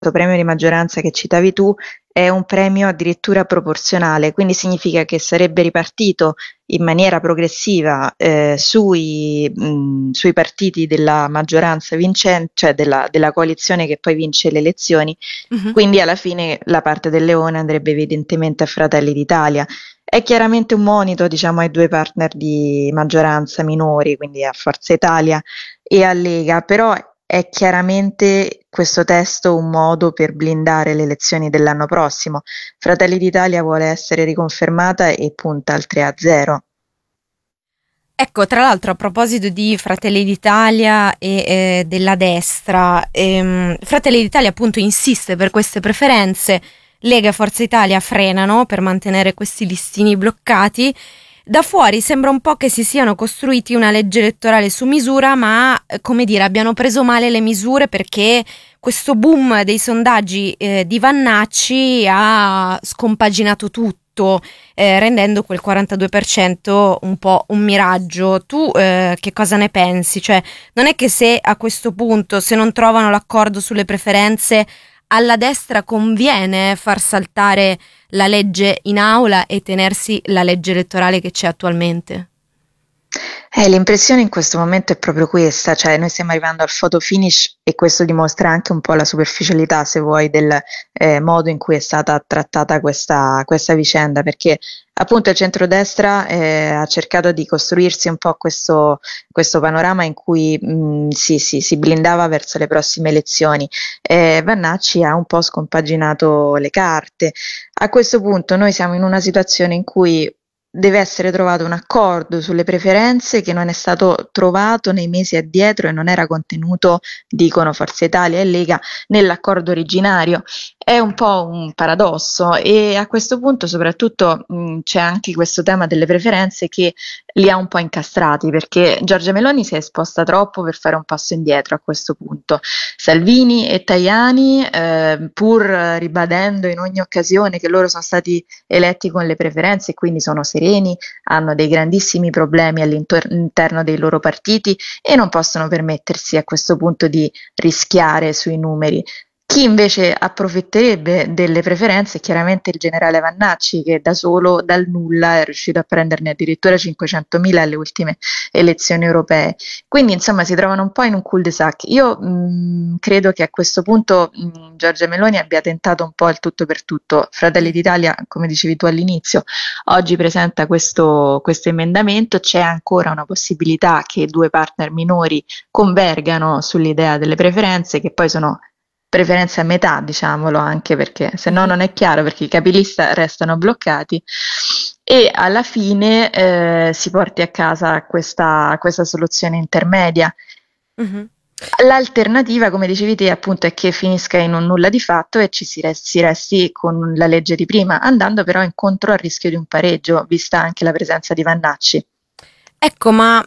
premio di maggioranza che citavi tu è un premio addirittura proporzionale, quindi significa che sarebbe ripartito in maniera progressiva sui partiti della maggioranza vincente, cioè della coalizione che poi vince le elezioni, Mhm. quindi alla fine la parte del leone andrebbe evidentemente a Fratelli d'Italia. È chiaramente un monito, diciamo, ai due partner di maggioranza minori, quindi a Forza Italia e a Lega, però è chiaramente questo testo un modo per blindare le elezioni dell'anno prossimo. Fratelli d'Italia vuole essere riconfermata e punta al 3-0. Ecco, tra l'altro a proposito di Fratelli d'Italia e della destra, Fratelli d'Italia appunto insiste per queste preferenze, Lega e Forza Italia frenano per mantenere questi listini bloccati. Da fuori sembra un po' che si siano costruiti una legge elettorale su misura, ma come dire, abbiano preso male le misure perché questo boom dei sondaggi di Vannacci ha scompaginato tutto, rendendo quel 42% un po' un miraggio. Tu che cosa ne pensi? Cioè, non è che se a questo punto, se non trovano l'accordo sulle preferenze, alla destra conviene far saltare la legge in aula e tenersi la legge elettorale che c'è attualmente? L'impressione in questo momento è proprio questa, cioè noi stiamo arrivando al photo finish e questo dimostra anche un po' la superficialità, se vuoi, del modo in cui è stata trattata questa vicenda, perché appunto il centrodestra ha cercato di costruirsi un po' questo panorama in cui si blindava verso le prossime elezioni. Vannacci ha un po' scompaginato le carte. A questo punto noi siamo in una situazione in cui deve essere trovato un accordo sulle preferenze che non è stato trovato nei mesi addietro e non era contenuto, dicono Forza Italia e Lega, nell'accordo originario. È un po' un paradosso e a questo punto soprattutto c'è anche questo tema delle preferenze che li ha un po' incastrati perché Giorgia Meloni si è esposta troppo per fare un passo indietro a questo punto. Salvini e Tajani, pur ribadendo in ogni occasione che loro sono stati eletti con le preferenze e quindi sono sereni, hanno dei grandissimi problemi all'interno dei loro partiti e non possono permettersi a questo punto di rischiare sui numeri. Chi invece approfitterebbe delle preferenze è chiaramente il generale Vannacci che da solo, dal nulla, è riuscito a prenderne addirittura 500.000 alle ultime elezioni europee. Quindi insomma si trovano un po' in un cul-de-sac. Io credo che a questo punto Giorgia Meloni abbia tentato un po' il tutto per tutto. Fratelli d'Italia, come dicevi tu all'inizio, oggi presenta questo emendamento, c'è ancora una possibilità che due partner minori convergano sull'idea delle preferenze, che poi sono preferenze a metà, diciamolo anche perché se no Mhm. non è chiaro perché i capilista restano bloccati e alla fine si porti a casa questa soluzione intermedia. Mhm. L'alternativa, come dicevi te, appunto, è che finisca in un nulla di fatto e si resti con la legge di prima, andando però incontro al rischio di un pareggio, vista anche la presenza di Vannacci. Ecco, ma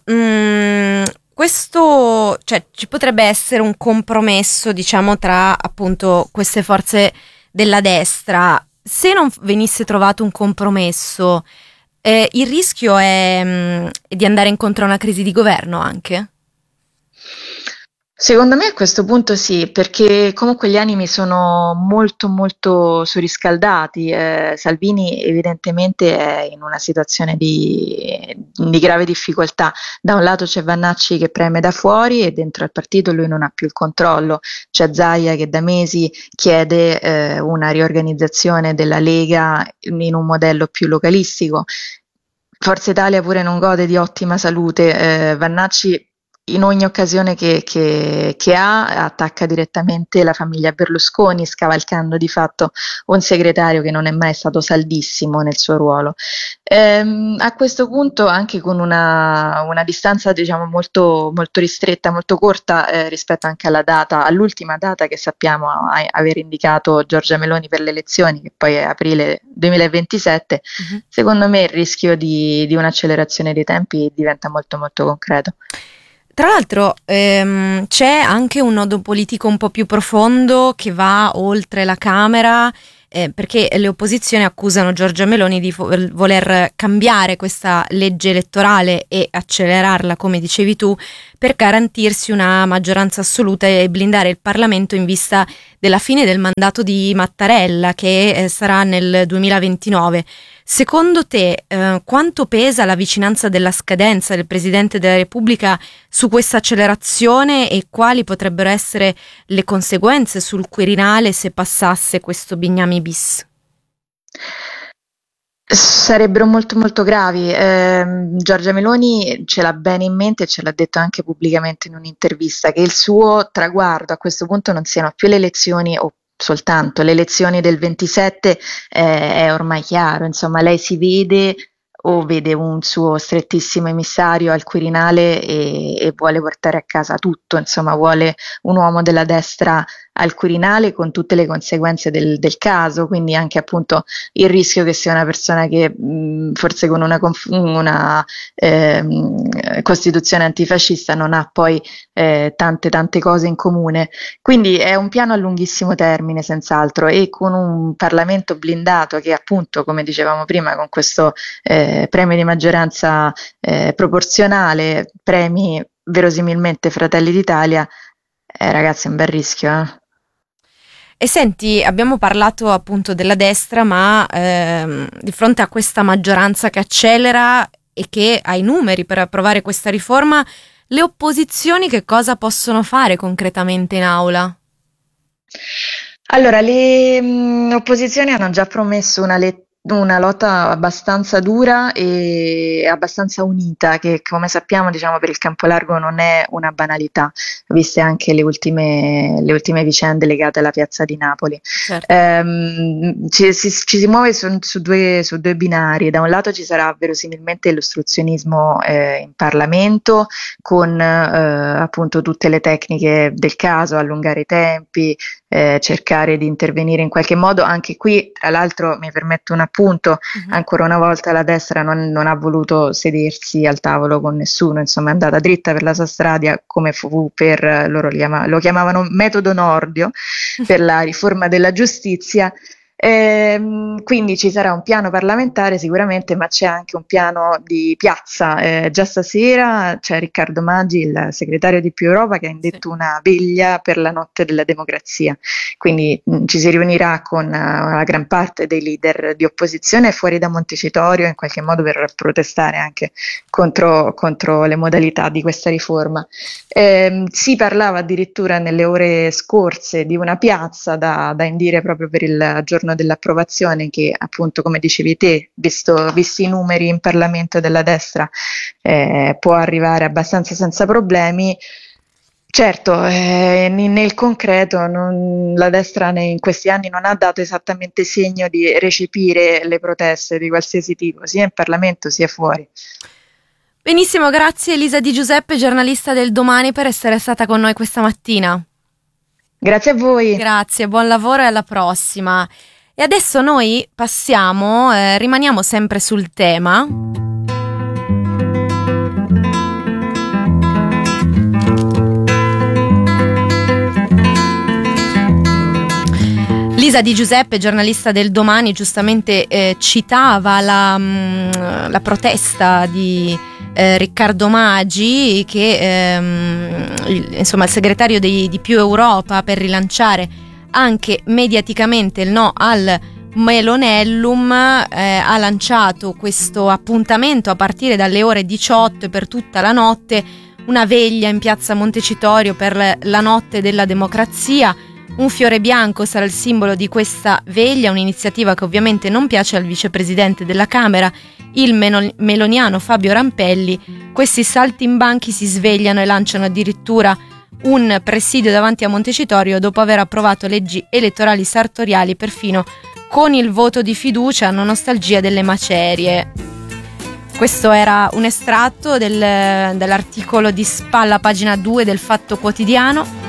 questo, cioè, ci potrebbe essere un compromesso, diciamo, tra appunto queste forze della destra. Se non venisse trovato un compromesso, il rischio è di andare incontro a una crisi di governo anche? Secondo me a questo punto sì, perché comunque gli animi sono molto molto surriscaldati. Salvini evidentemente è in una situazione di grave difficoltà. Da un lato c'è Vannacci che preme da fuori e dentro al partito lui non ha più il controllo. C'è Zaia che da mesi chiede una riorganizzazione della Lega in un modello più localistico. Forza Italia pure non gode di ottima salute, Vannacci in ogni occasione che ha attacca direttamente la famiglia Berlusconi, scavalcando di fatto un segretario che non è mai stato saldissimo nel suo ruolo. A questo punto, anche con una distanza diciamo molto, molto ristretta, molto corta rispetto anche all'ultima data che sappiamo aver indicato Giorgia Meloni per le elezioni, che poi è aprile 2027, Mhm. secondo me il rischio di un'accelerazione dei tempi diventa molto molto concreto. Tra l'altro c'è anche un nodo politico un po' più profondo che va oltre la Camera, perché le opposizioni accusano Giorgia Meloni di voler cambiare questa legge elettorale e accelerarla, come dicevi tu, per garantirsi una maggioranza assoluta e blindare il Parlamento in vista della fine del mandato di Mattarella, che sarà nel 2029. Secondo te, quanto pesa la vicinanza della scadenza del Presidente della Repubblica su questa accelerazione e quali potrebbero essere le conseguenze sul Quirinale se passasse questo Bignami bis? Sarebbero molto molto gravi. Giorgia Meloni ce l'ha bene in mente e ce l'ha detto anche pubblicamente in un'intervista, che il suo traguardo a questo punto non siano più le elezioni o soltanto le elezioni del 27, è ormai chiaro, insomma lei si vede o vede un suo strettissimo emissario al Quirinale e vuole portare a casa tutto, insomma vuole un uomo della destra al Quirinale con tutte le conseguenze del caso, quindi anche appunto il rischio che sia una persona che forse con una Costituzione antifascista non ha poi tante cose in comune, quindi è un piano a lunghissimo termine senz'altro, e con un Parlamento blindato che appunto, come dicevamo prima, con questo premio di maggioranza proporzionale premi verosimilmente Fratelli d'Italia, ragazzi, è un bel rischio. E senti, abbiamo parlato appunto della destra, ma di fronte a questa maggioranza che accelera e che ha i numeri per approvare questa riforma, le opposizioni che cosa possono fare concretamente in aula? Allora, le opposizioni hanno già promesso una lotta abbastanza dura e abbastanza unita, che come sappiamo, diciamo, per il campo largo non è una banalità, viste anche le ultime vicende legate alla piazza di Napoli. Certo. Ci si muove su due binari. Da un lato ci sarà verosimilmente l'ostruzionismo in Parlamento, con appunto tutte le tecniche del caso, allungare i tempi, cercare di intervenire in qualche modo. Anche qui, tra l'altro, mi permetto un appunto, ancora una volta la destra non ha voluto sedersi al tavolo con nessuno, insomma è andata dritta per la sua strada, come fu per, loro lo chiamavano metodo Nordio, per la riforma della giustizia. Quindi ci sarà un piano parlamentare sicuramente, ma c'è anche un piano di piazza. Già stasera c'è Riccardo Maggi, il segretario di Più Europa, che ha indetto una veglia per la notte della democrazia, quindi ci si riunirà con la gran parte dei leader di opposizione fuori da Montecitorio, in qualche modo per protestare anche contro le modalità di questa riforma. Si parlava addirittura nelle ore scorse di una piazza da indire proprio per il giorno dell'approvazione, che appunto, come dicevi te, visti i numeri in Parlamento della destra, può arrivare abbastanza senza problemi. Certo, nel concreto la destra in questi anni non ha dato esattamente segno di recepire le proteste di qualsiasi tipo, sia in Parlamento sia fuori. Benissimo, grazie Elisa Di Giuseppe, giornalista del Domani, per essere stata con noi questa mattina. Grazie a voi. Grazie, buon lavoro e alla prossima. E adesso noi passiamo, rimaniamo sempre sul tema. Lisa Di Giuseppe, giornalista del Domani, giustamente citava la protesta di Riccardo Maggi, che insomma il segretario di Più Europa, per rilanciare anche mediaticamente il no al Melonellum, ha lanciato questo appuntamento a partire dalle ore 18 per tutta la notte, una veglia in piazza Montecitorio per la notte della democrazia. Un fiore bianco sarà il simbolo di questa veglia, un'iniziativa che ovviamente non piace al vicepresidente della Camera, il meloniano Fabio Rampelli. Questi saltimbanchi si svegliano e lanciano addirittura un presidio davanti a Montecitorio dopo aver approvato leggi elettorali sartoriali perfino con il voto di fiducia, hanno nostalgia delle macerie. Questo era un estratto dell'articolo di spalla, pagina 2 del Fatto Quotidiano.